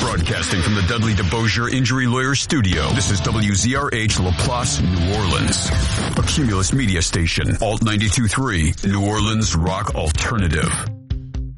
Broadcasting from the Dudley DeBosier Injury Lawyer Studio, this is WZRH LaPlace, New Orleans. A Cumulus media station, Alt 92.3, New Orleans Rock Alternative.